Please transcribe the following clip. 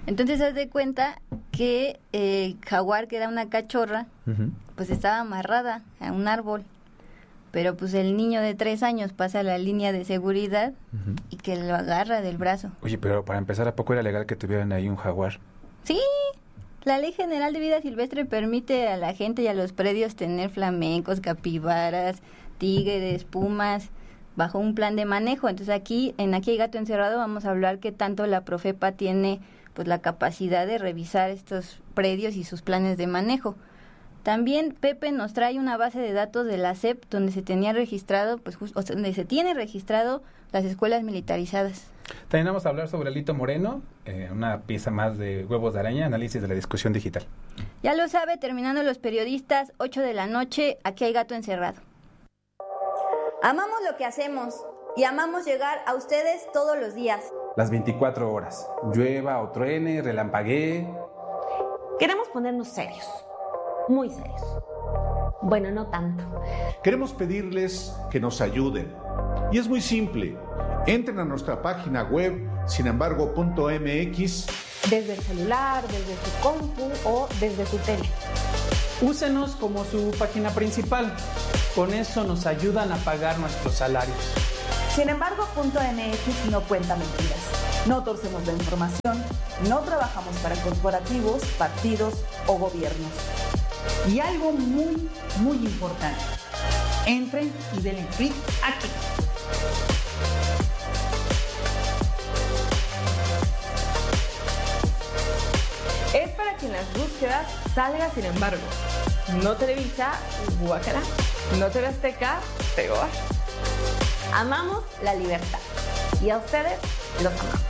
Entonces haz de cuenta que Jaguar, que era una cachorra, pues estaba amarrada a un árbol. Pero pues el niño de 3 años pasa la línea de seguridad y que lo agarra del brazo. Oye, pero para empezar, ¿a poco era legal que tuvieran ahí un jaguar? Sí, la Ley General de Vida Silvestre permite a la gente y a los predios tener flamencos, capibaras, tigres, pumas, bajo un plan de manejo. Entonces aquí hay Gato Encerrado, vamos a hablar que tanto la Profepa tiene pues la capacidad de revisar estos predios y sus planes de manejo. También Pepe nos trae una base de datos de la SEP donde se tenía registrado, donde se tiene registrado las escuelas militarizadas. También vamos a hablar sobre Alito Moreno, una pieza más de Huevos de Araña, análisis de la discusión digital. Ya lo sabe, terminando los periodistas, 8 de la noche, aquí hay Gato Encerrado. Amamos lo que hacemos y amamos llegar a ustedes todos los días. Las 24 horas, llueva o truene, relampaguee. Queremos ponernos serios. Muy serios. Bueno, no tanto. Queremos pedirles que nos ayuden. Y es muy simple. Entren a nuestra página web, sinembargo.mx. Desde el celular, desde su compu o desde su tele. Úsenos como su página principal. Con eso nos ayudan a pagar nuestros salarios. Sinembargo.mx no cuenta mentiras. No torcemos la información. No trabajamos para corporativos, partidos o gobiernos. Y algo muy, muy importante, entren y denle clic aquí. Es para que en las búsquedas salga Sin Embargo. No Televisa, guácala. No TV Azteca, peor. Amamos la libertad. Y a ustedes los amamos.